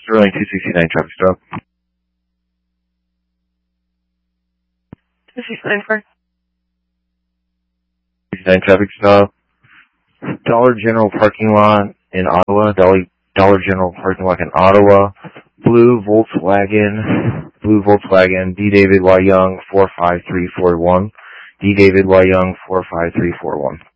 Sterling 269 traffic stop. 269 car. 269 traffic stop. Dollar General parking lot in Ottawa. Dollar General parking lot in Ottawa. Blue Volkswagen, D. David Y. Young 45341. D. David Y. Young 45341.